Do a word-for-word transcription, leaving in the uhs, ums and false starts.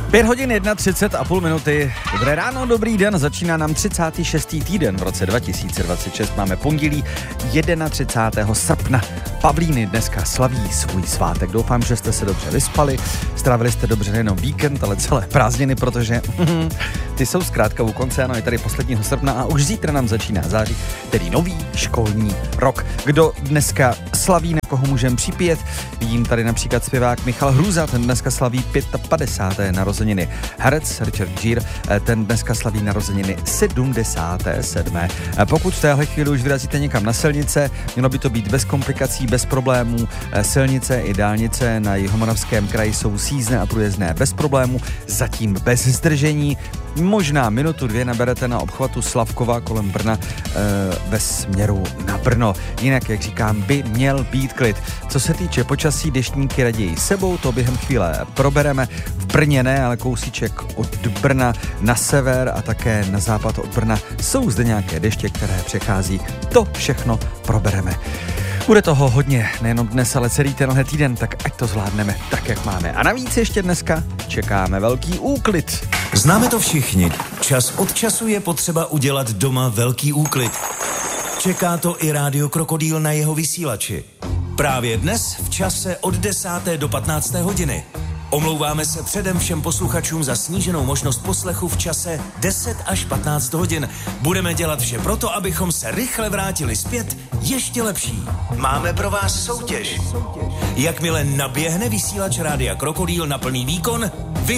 Pět hodin třicet a půl minuty. Dobré ráno, dobrý den, začíná nám třicátý šestý týden v roce dva tisíce dvacet šest. Máme pondělí třicátého prvního srpna. Pavlíny dneska slaví svůj svátek. Doufám, že jste se dobře vyspali, strávili jste dobře nejenom víkend, ale celé prázdniny, protože ty jsou zkrátka u konce, ano, je tady posledního srpna a už zítra nám začíná září, tedy nový školní rok. Kdo dneska slaví, na koho můžeme připět? Vidím tady například zpěvák Michal Hrůza, ten dneska slaví padesáté páté narozeniny. Herec Richard Gere, ten dneska slaví narozeniny sedmdesáté sedmé Pokud v téhle chvíli už vyrazíte někam na silnice, mělo by to být bez komplikací, bez problémů. Silnice i dálnice na Jihomoravském kraji jsou sízdné a průjezdné bez problémů, zatím bez zdržení. Možná minutu, dvě naberete na obchvatu Slavkova kolem Brna e, ve směru na Brno. Jinak, jak říkám, by měl být klid. Co se týče počasí, deštníky raději sebou, to během chvíle probereme. V Brně ne, ale kousíček od Brna na sever a také na západ od Brna jsou zde nějaké deště, které přechází. To všechno probereme. Bude toho hodně, nejenom dnes, ale celý tenhle týden, tak ať to zvládneme tak, jak máme. A navíc ještě dneska čekáme velký úklid. Známe to všichni. Čas od času je potřeba udělat doma velký úklid. Čeká to i Rádio Krokodýl na jeho vysílači. Právě dnes v čase od desáté do patnácté hodiny. Omlouváme se předem všem posluchačům za sníženou možnost poslechu v čase deset až patnáct hodin. Budeme dělat vše proto, abychom se rychle vrátili zpět ještě lepší. Máme pro vás soutěž. Jakmile naběhne vysílač Rádia Krokodýl na plný výkon,